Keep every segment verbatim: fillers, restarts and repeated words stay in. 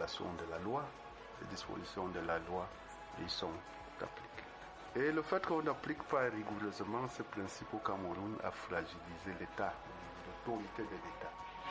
violation de la loi. Les dispositions de la loi y sont appliquées. Et le fait qu'on n'applique pas rigoureusement ce principe au Cameroun a fragilisé l'État, l'autorité de l'État.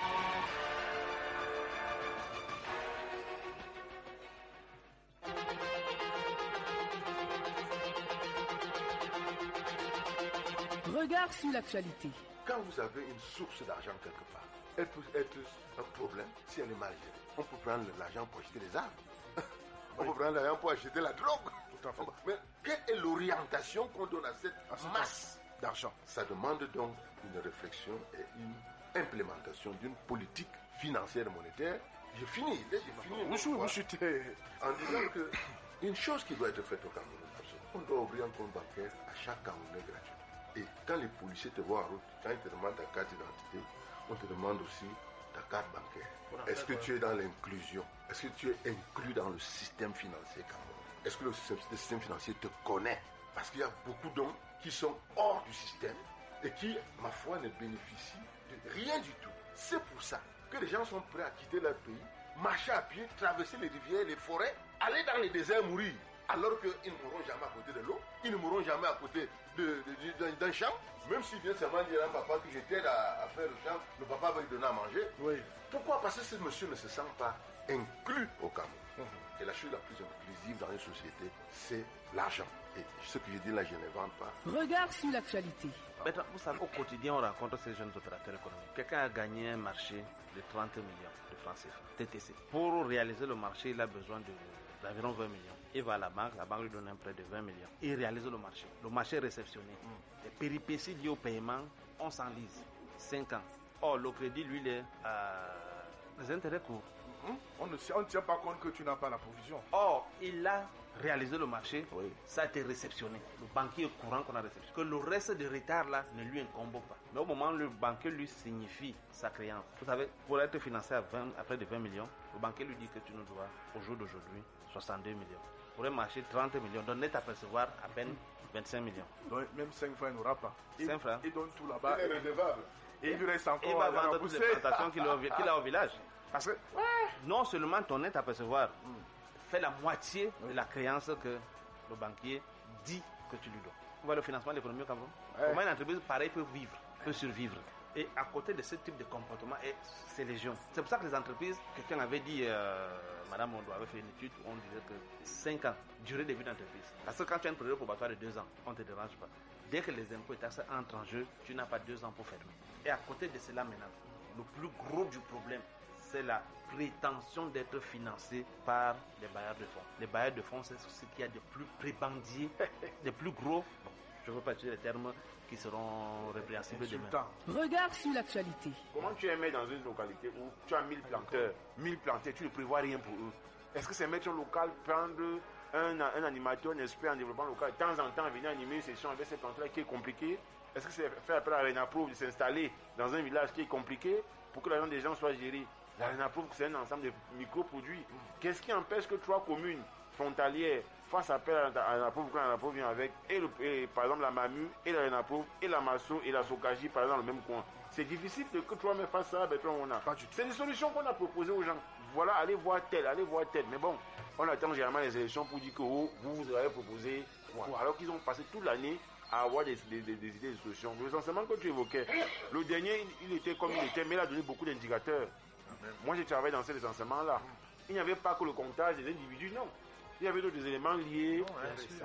Regard sur l'actualité. Quand vous avez une source d'argent quelque part, elle peut être un problème si elle est mal gérée. On peut prendre l'argent pour acheter des armes. On oui. peut prendre l'argent pour acheter la drogue. Tout à fait. Mais quelle est l'orientation qu'on donne à cette à masse d'argent? Ça demande donc une réflexion et une implémentation d'une politique financière et monétaire. J'ai fini. J'ai fini. Monsieur, monsieur, en disant que une chose qui doit être faite au Cameroun, on doit ouvrir un compte bancaire à chaque Camerounais gratuit. Et quand les policiers te voient en route, quand ils te demandent ta carte d'identité, on te demande aussi ta carte bancaire. Est-ce que tu es dans l'inclusion? Est-ce que tu es inclus dans le système financier camerounais? Est-ce que le système financier te connaît? Parce qu'il y a beaucoup d'hommes qui sont hors du système et qui, ma foi, ne bénéficient de rien du tout. C'est pour ça que les gens sont prêts à quitter leur pays, marcher à pied, traverser les rivières, les forêts, aller dans les déserts mourir. Alors qu'ils ne mourront jamais à côté de l'eau, ils ne mourront jamais à côté de, de, de, d'un champ. Même s'il vient seulement dire à un papa que je t'aide à, à faire le champ, le papa va lui donner à manger. Oui. Pourquoi? Parce que ce monsieur ne se sent pas inclus au Cameroun. Mmh. Et la chose la plus inclusive dans une société, c'est l'argent. Et ce que je dis là, je ne vends pas. Regard sur l'actualité. Maintenant, vous savez, au quotidien, on rencontre ces jeunes opérateurs économiques. Quelqu'un a gagné un marché de trente millions de francs C F A, T T C. Pour réaliser le marché, il a besoin de d'environ vingt millions. Il va à la banque, la banque lui donne un prêt de vingt millions. Il réalise le marché. Le marché est réceptionné. Mm. Les péripéties liées au paiement, on s'enlise. cinq ans. Or, le crédit, lui, il est à des intérêts courts. Mm-hmm. On ne on ne tient pas compte que tu n'as pas la provision. Or, il a réalisé le marché, oui. Ça a été réceptionné. Le banquier est courant qu'on a réceptionné. Que le reste de retard là ne lui incombe pas. Mais au moment où le banquier lui signifie sa créance, vous savez, pour être financé à, vingt, à près de vingt millions, le banquier lui dit que tu nous dois, au jour d'aujourd'hui, soixante-deux millions. Pour un marché, trente millions. Donc, net à percevoir à peine vingt-cinq millions. Donc, même cinq francs, il n'aura pas. cinq francs. Il donne tout là-bas. Il est redevable. Et il lui reste encore. Il va vendre toutes les plantations qu'il a, qu'il a au village. Parce que, ouais. Non seulement ton net à percevoir mm. fait la moitié oui. de la créance que le banquier dit que tu lui dois. On voit le financement de l'économie au Cameroun. Ouais. Comment une entreprise pareille peut vivre, peut survivre. Et à côté de ce type de comportement, c'est légion. C'est pour ça que les entreprises, quelqu'un avait dit, euh, Madame Mondo avait fait une étude, on disait que cinq ans, durée de vie d'entreprise. Parce que quand tu as une période probatoire de deux ans, on ne te dérange pas. Dès que les impôts et taxes entrent en jeu, tu n'as pas deux ans pour fermer. Et à côté de cela maintenant, le plus gros du problème, c'est la prétention d'être financé par les bailleurs de fonds. Les bailleurs de fonds, c'est ce qu'il y a de plus prébendier, de plus gros. Bon, je ne veux pas utiliser les termes qui seront répréhensibles demain. Regard sur l'actualité. Comment tu es mis dans une localité où tu as mille planteurs, mille planteurs, tu ne prévois rien pour eux? Est-ce que ces maîtres locaux prendre un, un animateur, un expert en développement local, de temps en temps venir animer une session avec ces planteurs qui est compliqué? Est-ce que c'est faire appel à Renapro de s'installer dans un village qui est compliqué pour que l'argent des gens soit géré? La Renapro, c'est un ensemble de micro-produits. Qu'est-ce qui empêche que trois communes frontalières fassent appel à la Renapro pour que la Renapro vienne avec, et, le, et par exemple la Mamu, et la Renapro, et la Masso, et la Sokaji, par exemple, dans le même coin? C'est difficile de que toi-même fasses ça, ben, toi, on a. C'est des solutions qu'on a proposées aux gens. Voilà, allez voir tel, allez voir tel. Mais bon, on attend généralement les élections pour dire que oh, vous, vous avez proposé. Ouais. Alors qu'ils ont passé toute l'année à avoir des, des, des, des idées de solutions. Le recensement que tu évoquais, le dernier, il, il était comme il était, mais il a donné beaucoup d'indicateurs. Moi, j'ai travaillé dans ces recensements-là. Il n'y avait pas que le comptage des individus, non. Il y avait d'autres éléments liés non,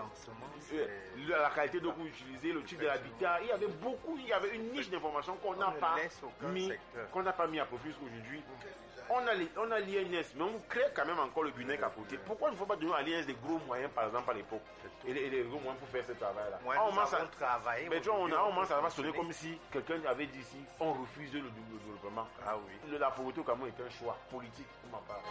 ouais, euh, à la qualité d'eau utilisée, le type de l'habitat. Il y avait beaucoup, il y avait une niche d'informations qu'on n'a pas mis, qu'on n'a pas mis à profit aujourd'hui. On a, on a l'I N S, mais on crée quand même encore le B U N E C à côté. Pourquoi il ne faut pas donner à l'I N S des gros moyens, par exemple, à l'époque, et les, et les gros moyens pour faire ce travail-là? Moi, on commence à travailler. Mais tu vois, on a, on commence à sonner comme si quelqu'un avait dit ici, on refuse le développement. Ah oui. La pauvreté au Cameroun est un choix politique, pour ma part.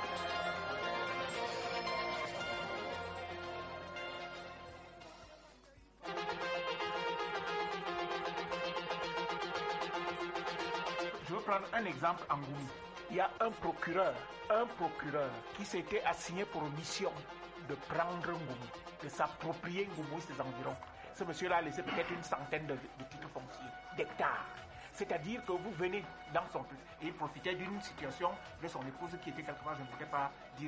Je veux prendre un exemple en Goumi. Il y a un procureur, un procureur qui s'était assigné pour mission de prendre Ngoumou, de s'approprier Ngoumou et ses environs. Ce monsieur-là a laissé peut-être une centaine de, de titres fonciers, d'hectares. C'est-à-dire que vous venez dans son... Et il profitait d'une situation de son épouse qui était quelque part, je ne pourrais pas dire